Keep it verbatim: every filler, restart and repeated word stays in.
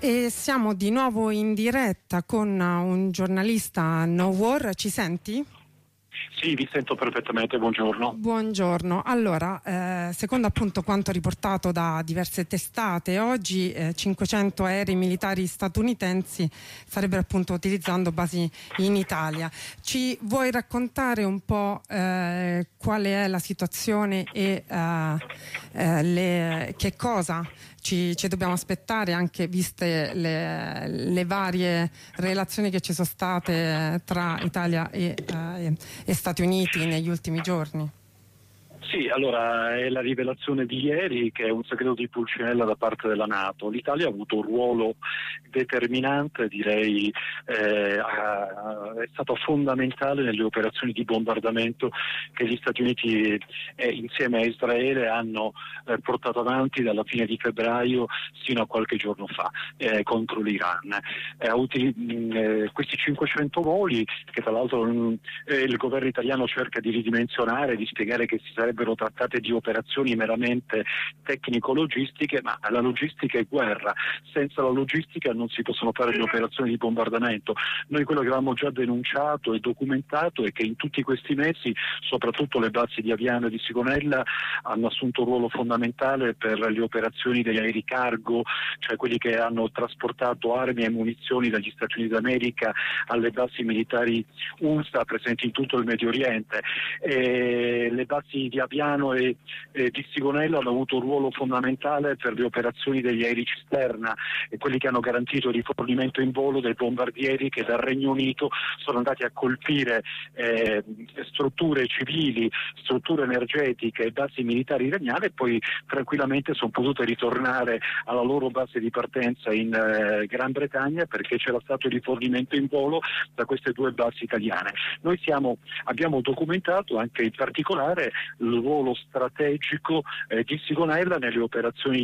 E siamo di nuovo in diretta con un giornalista No War. Ci senti? Sì, vi sento perfettamente, buongiorno. Buongiorno. Allora, eh, secondo appunto quanto riportato da diverse testate, oggi eh, cinquecento aerei militari statunitensi starebbero appunto utilizzando basi in Italia. Ci vuoi raccontare un po' eh, quale è la situazione e eh, eh, le, che cosa ci, ci dobbiamo aspettare, anche viste le, le varie relazioni che ci sono state tra Italia e, eh, e Stati Uniti negli ultimi giorni? Sì, allora è la rivelazione di ieri che è un segreto di Pulcinella da parte della NATO. L'Italia ha avuto un ruolo determinante, direi eh, ha, è stato fondamentale nelle operazioni di bombardamento che gli Stati Uniti eh, insieme a Israele hanno eh, portato avanti dalla fine di febbraio sino a qualche giorno fa eh, contro l'Iran. Eh, uti- mh, eh, questi cinquecento voli che tra l'altro mh, eh, il governo italiano cerca di ridimensionare, di spiegare che si sarebbero trattate di operazioni meramente tecnico-logistiche, ma la logistica è guerra, senza la logistica non si possono fare le operazioni di bombardamento. Noi quello che avevamo già denunciato e documentato è che in tutti questi mesi, soprattutto le basi di Aviano e di Sigonella hanno assunto un ruolo fondamentale per le operazioni degli aerei cargo, cioè quelli che hanno trasportato armi e munizioni dagli Stati Uniti d'America alle basi militari U S A presenti in tutto il Medio Oriente. E le basi di Aviano e, e di Sigonella hanno avuto un ruolo fondamentale per le operazioni degli aerei cisterna e quelli che hanno garantito il rifornimento in volo dei bombardieri che dal Regno Unito sono andati a colpire eh, strutture civili, strutture energetiche e basi militari iraniane e poi tranquillamente sono potute ritornare alla loro base di partenza in eh, Gran Bretagna perché c'era stato il rifornimento in volo da queste due basi italiane. Noi siamo, abbiamo documentato anche in particolare il ruolo strategico eh, di Sigonella nelle operazioni